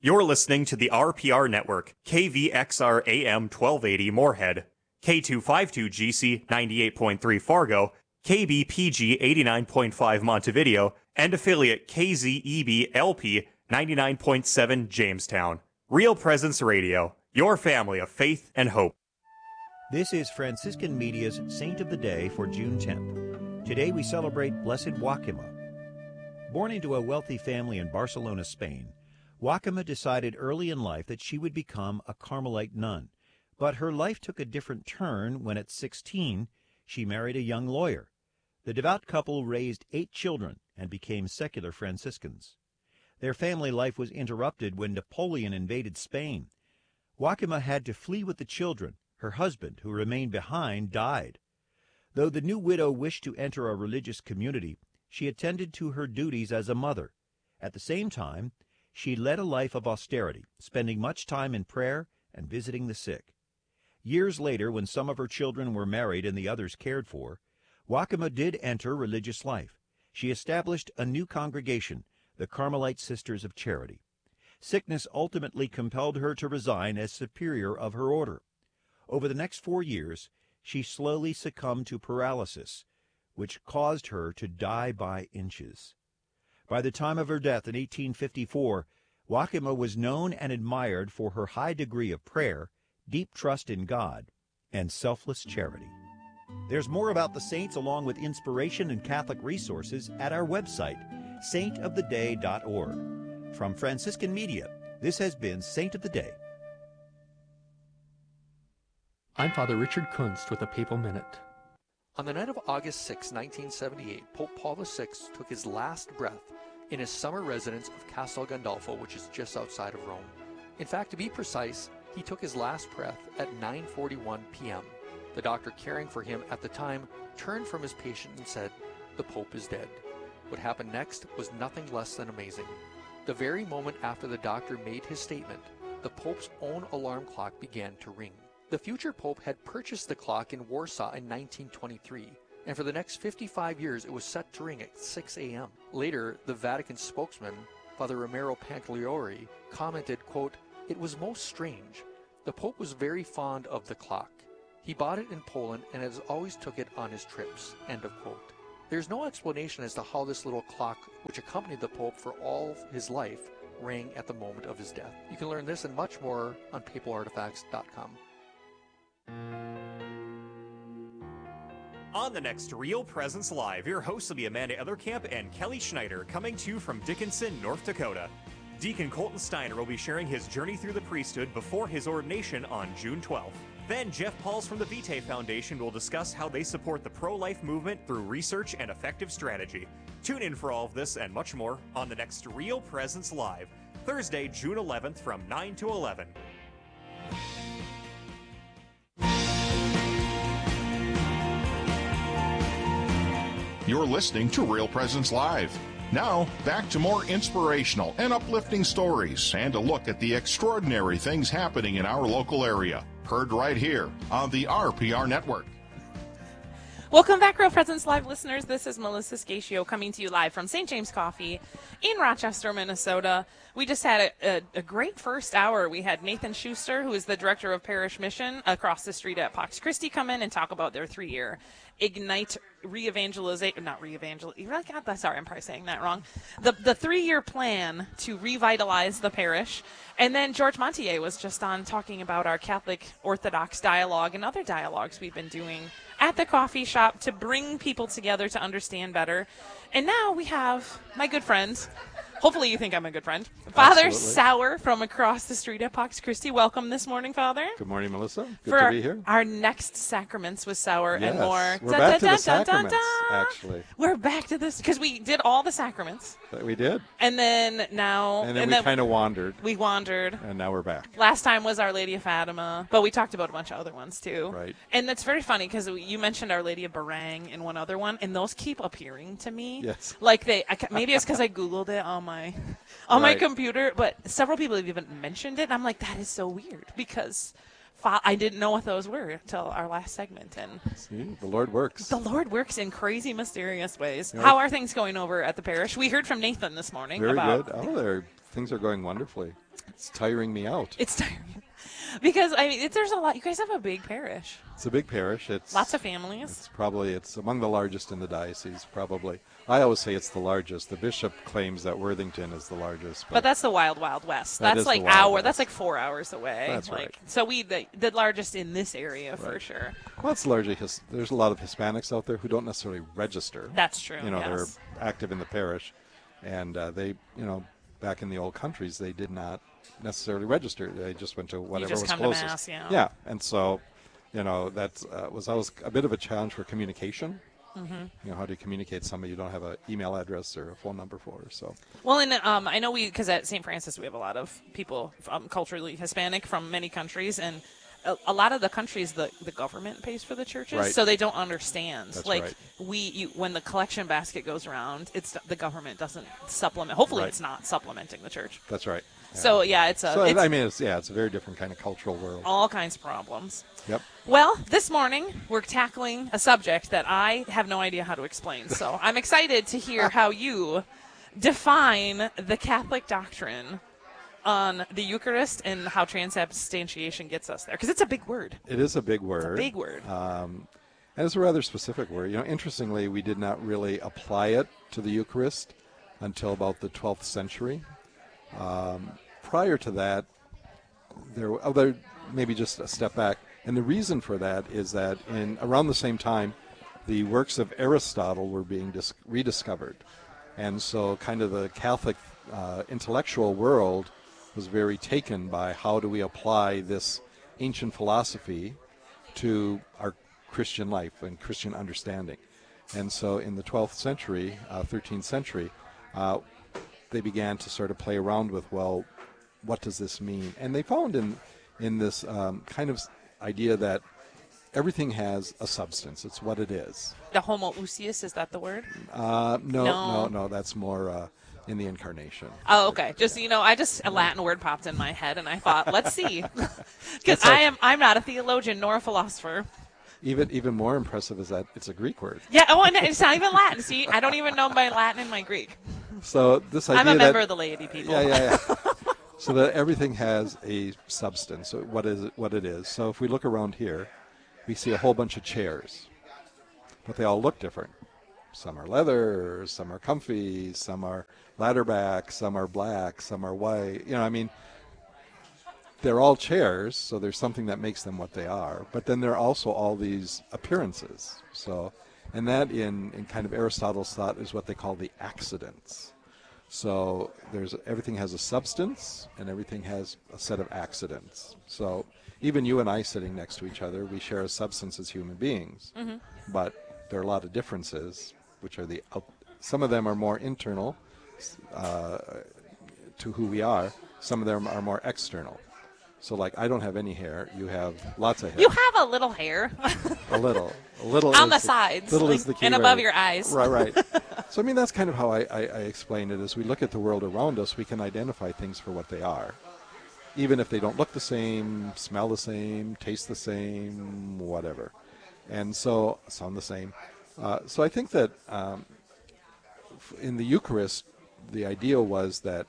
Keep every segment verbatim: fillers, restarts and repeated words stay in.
You're listening to the R P R Network, K V X R A M twelve eighty Moorhead, K two fifty-two G C ninety-eight point three Fargo, K B P G eighty-nine point five Montevideo, and affiliate K Z E B L P ninety-nine point seven Jamestown. Real Presence Radio, your family of faith and hope. This is Franciscan Media's Saint of the Day for June tenth. Today we celebrate Blessed Joaquima. Born into a wealthy family in Barcelona, Spain, Joaquima decided early in life that she would become a Carmelite nun. But her life took a different turn when at sixteen she married a young lawyer. The devout couple raised eight children and became secular Franciscans. Their family life was interrupted when Napoleon invaded Spain. Joaquima had to flee with the children. Her husband, who remained behind, died. Though the new widow wished to enter a religious community, she attended to her duties as a mother. At the same time, she led a life of austerity, spending much time in prayer and visiting the sick. Years later, when some of her children were married and the others cared for, Joaquima did enter religious life. She established a new congregation, the Carmelite Sisters of Charity. Sickness ultimately compelled her to resign as superior of her order. Over the next four years, she slowly succumbed to paralysis, which caused her to die by inches. By the time of her death in eighteen fifty-four, Joaquima was known and admired for her high degree of prayer, deep trust in God, and selfless charity. There's more about the saints along with inspiration and Catholic resources at our website, saint of the day dot org. From Franciscan Media, this has been Saint of the Day. I'm Father Richard Kunst with a Papal Minute. On the night of August sixth, nineteen seventy-eight, Pope Paul the sixth took his last breath in his summer residence of Castel Gandolfo, which is just outside of Rome. In fact, to be precise, he took his last breath at nine forty-one p.m. The doctor caring for him at the time turned from his patient and said, "The Pope is dead." What happened next was nothing less than amazing. The very moment after the doctor made his statement, the Pope's own alarm clock began to ring. The future Pope had purchased the clock in Warsaw in nineteen twenty-three, and for the next fifty-five years it was set to ring at six a.m. Later, the Vatican spokesman, Father Romero Pancagliori, commented, quote, "It was most strange. The Pope was very fond of the clock. He bought it in Poland and has always took it on his trips," end of quote. There's no explanation as to how this little clock, which accompanied the Pope for all his life, rang at the moment of his death. You can learn this and much more on papal artifacts dot com. On the next Real Presence Live, your hosts will be Amanda Etherkamp and Kelly Schneider, coming to you from Dickinson, North Dakota. Deacon Colton Steiner will be sharing his journey through the priesthood before his ordination on June twelfth. Then Jeff Pauls from the Vitae Foundation will discuss how they support the pro-life movement through research and effective strategy. Tune in for all of this and much more on the next Real Presence Live, Thursday, June eleventh from nine to eleven. You're listening to Real Presence Live. Now, back to more inspirational and uplifting stories and a look at the extraordinary things happening in our local area. Heard right here on the R P R Network. Welcome back, Real Presence Live listeners. This is Melissa Scatio coming to you live from Saint James Coffee in Rochester, Minnesota. We just had a, a, a great first hour. We had Nathan Schuster, who is the director of Parish Mission across the street at Pax Christi, come in and talk about their three-year Ignite re-evangelization, not re-evangelization, sorry, I'm probably saying that wrong. The the three-year plan to revitalize the parish. And then George Montier was just on talking about our Catholic Orthodox dialogue and other dialogues we've been doing at the coffee shop to bring people together to understand better. And now we have my good friends. Hopefully you think I'm a good friend. Father Absolutely. Sauer from across the street at Pax Christi. Welcome this morning, Father. Good morning, Melissa. Good For to be here. Our next sacraments with Sauer Yes. and more. We're Da, back da, to the da, da, sacraments, da. actually. We're back to this because we did all the sacraments. That we did. And then now. And then we kind of wandered. We wandered. And now we're back. Last time was Our Lady of Fatima, but we talked about a bunch of other ones too. Right. And that's very funny because you mentioned Our Lady of Barang in one other one, and those keep appearing to me. Yes. Like they, I, maybe it's because I Googled it on my, on my Right. computer, but several people have even mentioned it. And I'm like, that is so weird because fa- I didn't know what those were until our last segment. And See, the Lord works. the Lord works in crazy, mysterious ways. Yeah. How are things going over at the parish? We heard from Nathan this morning Very about good. Oh, there, things are going wonderfully. It's tiring me out. It's tiring. Because, I mean, it, there's a lot. You guys have a big parish. It's a big parish. It's Lots of families. It's probably, it's among the largest in the diocese, probably. I always say it's the largest. The bishop claims that Worthington is the largest. But, but that's the wild, wild west. That That's is like the Wild hour. West. That's like four hours away. That's like, right. So we, the, the largest in this area for Right. sure. Well, it's largely, his, there's a lot of Hispanics out there who don't necessarily register. That's true. You know, yes. they're active in the parish. And uh, they, you know, back in the old countries, they did not necessarily register. They just went to whatever just was come to closest. Mass, yeah. Yeah, and so, you know, that uh, was always a bit of a challenge for communication. Mm-hmm. You know, how do you communicate somebody you don't have an email address or a phone number for? So. Well, and um, I know we, because at Saint Francis we have a lot of people um, culturally Hispanic from many countries, and a, a lot of the countries the, the government pays for the churches, Right. so they don't understand. That's like right. we, you, when the collection basket goes around, it's the government doesn't supplement. Hopefully, Right. it's not supplementing the church. That's right. Yeah. So yeah, it's a. So it's I mean, it's yeah, it's a very different kind of cultural world. all kinds of problems. Yep. Well, this morning we're tackling a subject that I have no idea how to explain. So I'm excited to hear how you define the Catholic doctrine on the Eucharist and how transubstantiation gets us there. Because it's a big word. It is a big word. Big word. Um, and it's a rather specific word. You know, interestingly, we did not really apply it to the Eucharist until about the twelfth century. Um, prior to that, there, oh, there maybe just a step back. And the reason for that is that in around the same time, the works of Aristotle were being dis- rediscovered. And so kind of the Catholic uh, intellectual world was very taken by how do we apply this ancient philosophy to our Christian life and Christian understanding. And so in the twelfth century, uh, thirteenth century, uh, they began to sort of play around with, well, what does this mean? And they found in in this um, kind of idea that everything has a substance. It's what it is. The homoousios, is that the word? Uh, no, No. no, no, that's more uh, in the incarnation. Oh, okay. Just, you know, I just, a Latin word popped in my head, and I thought, let's see. Because It's like- I am, I'm not a theologian nor a philosopher. Even even more impressive is that it's a Greek word. Yeah, oh, and it's not even Latin. See, I don't even know my Latin and my Greek. So this idea I'm a member that, of the laity, people. Yeah, yeah, yeah. So that everything has a substance. So what is it, what it is. So if we look around here, we see a whole bunch of chairs, but they all look different. Some are leather, some are comfy, some are ladder back, some are black, some are white. You know, I mean, they're all chairs, so there's something that makes them what they are. But then there are also all these appearances. So, and that in, in kind of Aristotle's thought is what they call the accidents. So there's everything has a substance and everything has a set of accidents. So even you and I sitting next to each other, we share a substance as human beings. Mm-hmm. But there are a lot of differences, which are the out- some of them are more internal uh, to who we are. Some of them are more external. So, like, I don't have any hair. You have lots of hair. You have a little hair a little, a little on is the sides little like, is the key and above word. your eyes. Right, right. So, I mean, that's kind of how I, I, I explain it. As we look at the world around us, we can identify things for what they are, even if they don't look the same, smell the same, taste the same, whatever, and so sound the same. Uh, so, I think that um, in the Eucharist, the idea was that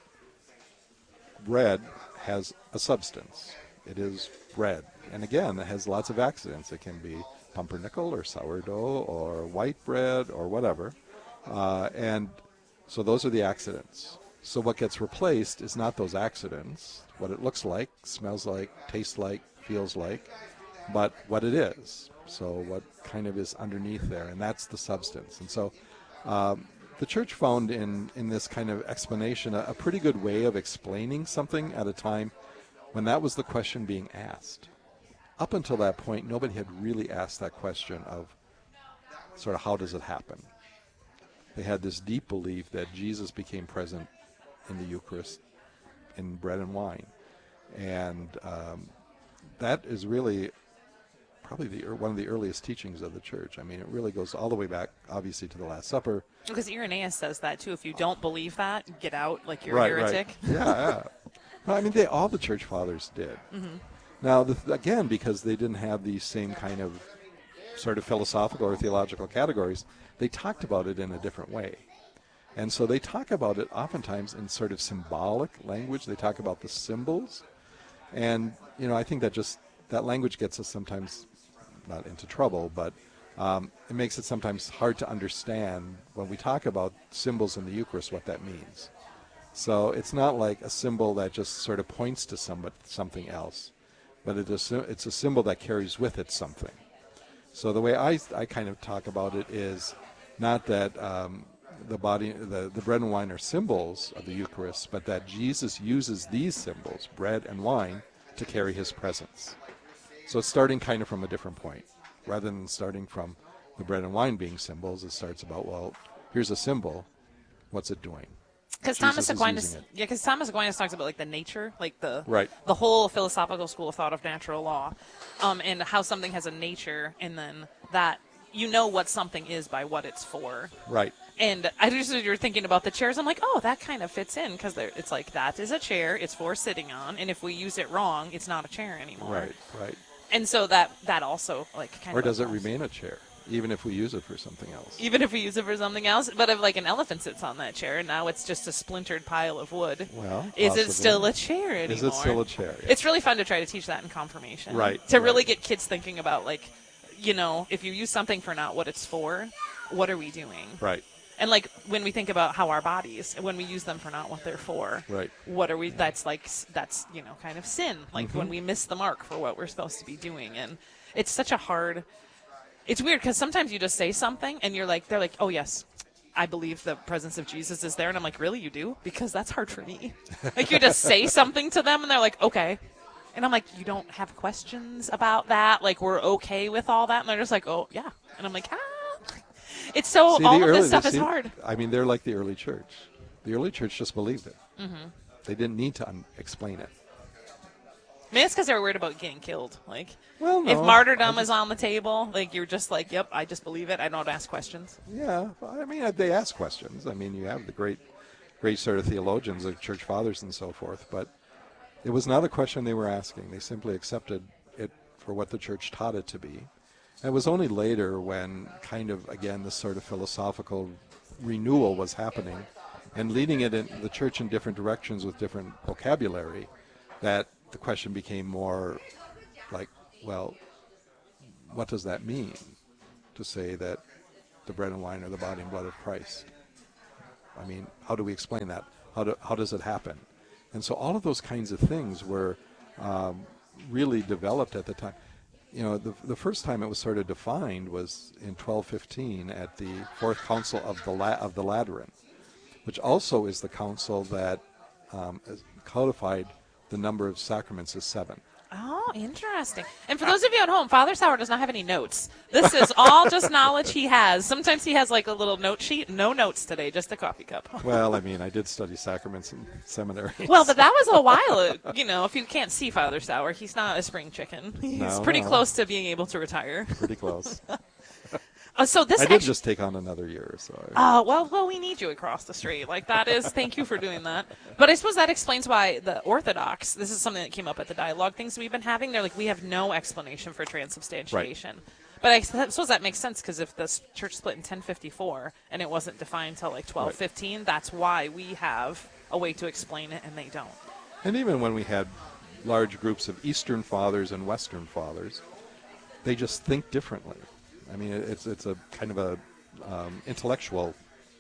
bread has a substance. It is bread. And again, it has lots of accidents. It can be pumpernickel or sourdough or white bread or whatever. Uh, and so those are the accidents. So what gets replaced is not those accidents, what it looks like, smells like, tastes like, feels like, but what it is. So what kind of is underneath there, and that's the substance. And so um, the church found in, in this kind of explanation a, a pretty good way of explaining something at a time when that was the question being asked. Up until that point, nobody had really asked that question of sort of how does it happen. They had this deep belief that Jesus became present in the Eucharist in bread and wine. And um, that is really probably the one of the earliest teachings of the church. I mean, it really goes all the way back, obviously, to the Last Supper. Because Irenaeus says that, too. If you don't believe that, get out like you're right, a heretic. Right. Yeah, yeah. Well, I mean, they all the church fathers did. Mm-hmm. Now, the, again, because they didn't have these same kind of sort of philosophical or theological categories, they talked about it in a different way. And so they talk about it oftentimes in sort of symbolic language. They talk about the symbols. And, you know, I think that just, that language gets us sometimes not into trouble, but um, it makes it sometimes hard to understand when we talk about symbols in the Eucharist what that means. So it's not like a symbol that just sort of points to some, something else, but it is, it's a symbol that carries with it something. So the way I, I kind of talk about it is not that um, the body, the, the bread and wine are symbols of the Eucharist, but that Jesus uses these symbols, bread and wine, to carry his presence. So it's starting kind of from a different point. Rather than starting from the bread and wine being symbols, it starts about, well, here's a symbol. What's it doing? Because Thomas Aquinas, yeah, because Thomas Aquinas talks about like the nature, like the right. the whole philosophical school of thought of natural law, um, and how something has a nature, and then that you know what something is by what it's for. Right. And I just you're thinking about the chairs. I'm like, oh, that kind of fits in because it's like that is a chair. It's for sitting on, and if we use it wrong, it's not a chair anymore. Right. Right. And so that that also like kind or of. Or does it remain a chair? Even if we use it for something else. Even if we use it for something else. But if, like, an elephant sits on that chair, and now it's just a splintered pile of wood. Well, Is possibly. it still a chair anymore? Is it still a chair? Yeah. It's really fun to try to teach that in confirmation. Right. To right. really get kids thinking about, like, you know, if you use something for not what it's for, what are we doing? Right. And, like, when we think about how our bodies, when we use them for not what they're for, right. what are we, that's, like, that's, you know, kind of sin. Like, mm-hmm. when we miss the mark for what we're supposed to be doing. And it's such a hard... It's weird because sometimes you just say something and you're like, they're like, oh, yes, I believe the presence of Jesus is there. And I'm like, really, you do? Because that's hard for me. Like, you just say something to them and they're like, okay. And I'm like, you don't have questions about that? Like, we're okay with all that? And they're just like, oh, yeah. And I'm like, ah. It's so, see, all of early, this stuff see, is hard. I mean, they're like the early church. The early church just believed it. Mm-hmm. They didn't need to un- explain it. I mean, it's because they were worried about getting killed. Like, well, no, if martyrdom just, is on the table, like, you're just like, yep, I just believe it. I don't ask questions. Yeah, I mean, they ask questions. I mean, you have the great, great sort of theologians, the church fathers and so forth, but it was not a question they were asking. They simply accepted it for what the church taught it to be. And it was only later when kind of, again, this sort of philosophical renewal was happening and leading it in the church in different directions with different vocabulary that the question became more like, well, what does that mean to say that the bread and wine are the body and blood of Christ? I mean, how do we explain that? How do, how does it happen? And so all of those kinds of things were um, really developed at the time. You know, the the first time it was sort of defined was in twelve fifteen at the Fourth Council of the La- of the Lateran, which also is the council that um, codified the number of sacraments as seven. Oh, interesting. And for those of you at home, Father Sauer does not have any notes. This is all just knowledge he has. Sometimes he has like a little note sheet. No notes today, just a coffee cup. Well, I mean, I did study sacraments in seminary. Well, but that was a while. You know, if you can't see Father Sauer, he's not a spring chicken. He's no, pretty no. close to being able to retire. Pretty close. Uh, so this I did actually, just take on another year or so. Oh, uh, well, well, we need you across the street. Like, that is, thank you for doing that. But I suppose that explains why the Orthodox, this is something that came up at the dialogue things we've been having. They're like, we have no explanation for transubstantiation. Right. But I suppose that makes sense because if the church split in ten fifty-four and it wasn't defined until like twelve fifteen, right. That's why we have a way to explain it and they don't. And even when we had large groups of Eastern fathers and Western fathers, they just think differently. I mean, it's it's a kind of a um, intellectual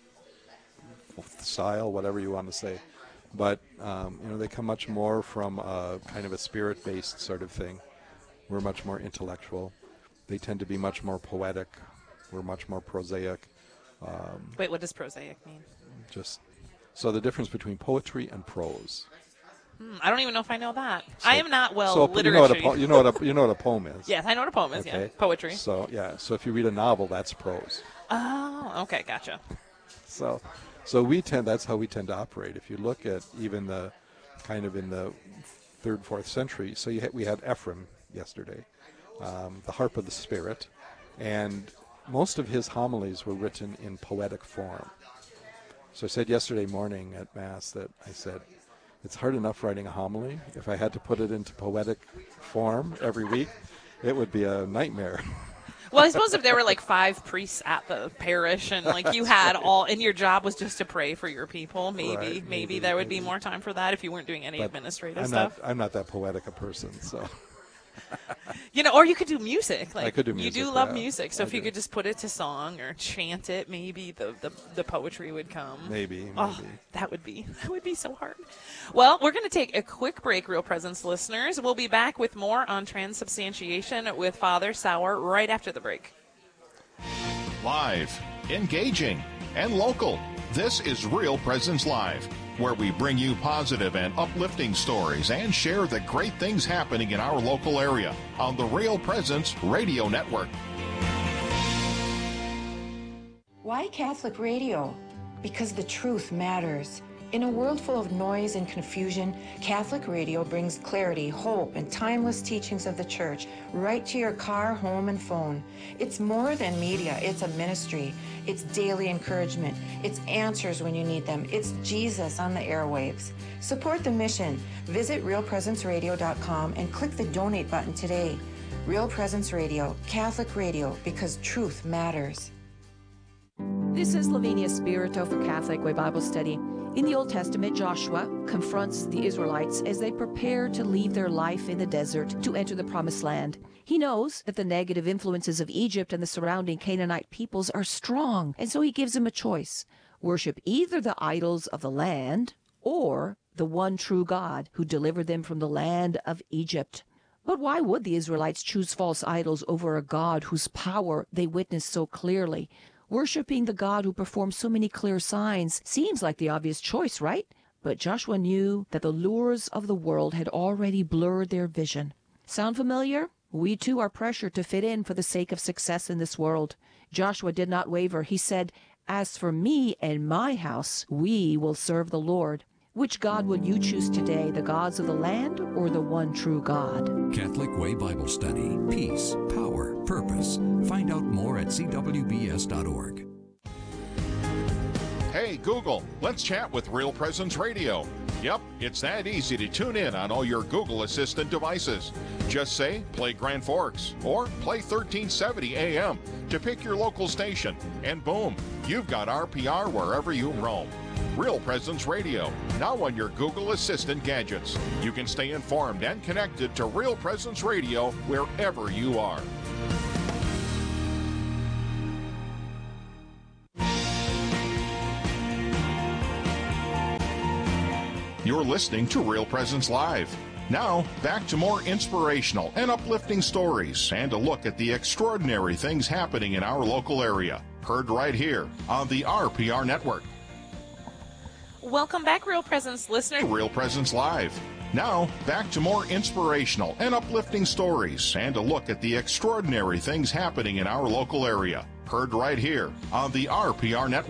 style, whatever you want to say, but um, you know, they come much more from a kind of a spirit-based sort of thing. We're much more intellectual. They tend to be much more poetic. We're much more prosaic. Um, Wait, what does prosaic mean? Just so the difference between poetry and prose. Hmm, I don't even know if I know that. So, I am not well so literature. You know, what a po- you know what a you know what a poem is. Yes, I know what a poem is. Okay. Yeah, poetry. So yeah, so if you read a novel, that's prose. Oh, okay, gotcha. So, so we tend. That's how we tend to operate. If you look at even the kind of in the third, fourth century. So you had, we had Ephraim yesterday, um, the harp of the Spirit, and most of his homilies were written in poetic form. So I said yesterday morning at Mass that I said, it's hard enough writing a homily. If I had to put it into poetic form every week, it would be a nightmare. Well, I suppose if there were like five priests at the parish and like you had all, and your job was just to pray for your people, maybe, Right, maybe, maybe, there would maybe. be more time for that if you weren't doing any But administrative I'm stuff. not. I'm not that poetic a person, so. You know, or you could do music. Like, I could do You music, do love yeah, music, so I if you do. could just put it to song or chant it, maybe the, the, the poetry would come. Maybe, maybe. Oh, that would be that would be so hard. Well, we're going to take a quick break, Real Presence listeners. We'll be back with more on transubstantiation with Father Sauer right after the break. Live, engaging, and local. This is Real Presence Live, where we bring you positive and uplifting stories and share the great things happening in our local area on the Real Presence Radio Network. Why Catholic radio? Because the truth matters. In a world full of noise and confusion, Catholic radio brings clarity, hope, and timeless teachings of the Church right to your car, home, and phone. It's more than media, it's a ministry. It's daily encouragement. It's answers when you need them. It's Jesus on the airwaves. Support the mission. Visit real presence radio dot com and click the donate button today. Real Presence Radio, Catholic radio, because truth matters. This is Lavinia Spirito for Catholic Way Bible Study. In the Old Testament, Joshua confronts the Israelites as they prepare to leave their life in the desert to enter the Promised Land. He knows that the negative influences of Egypt and the surrounding Canaanite peoples are strong, and so he gives them a choice. Worship either the idols of the land or the one true God who delivered them from the land of Egypt. But why would the Israelites choose false idols over a God whose power they witnessed so clearly? Worshipping the God who performs so many clear signs seems like the obvious choice, right? But Joshua knew that the lures of the world had already blurred their vision. Sound familiar? We too are pressured to fit in for the sake of success in this world. Joshua did not waver. He said, "As for me and my house, we will serve the Lord." Which God will you choose today, the gods of the land or the one true God? Catholic Way Bible Study. Peace, power, purpose. Find out more at c w b s dot org. Hey, Google, let's chat with Real Presence Radio. Yep, it's that easy to tune in on all your Google Assistant devices. Just say, play Grand Forks, or play thirteen seventy A M to pick your local station, and boom, you've got R P R wherever you roam. Real Presence Radio, now on your Google Assistant gadgets. You can stay informed and connected to Real Presence Radio wherever you are. You're listening to Real Presence Live. Now, back to more inspirational and uplifting stories and a look at the extraordinary things happening in our local area. Heard right here on the R P R Network. Welcome back, Real Presence listeners. Real Presence Live. Now, back to more inspirational and uplifting stories and a look at the extraordinary things happening in our local area. Heard right here on the R P R Network.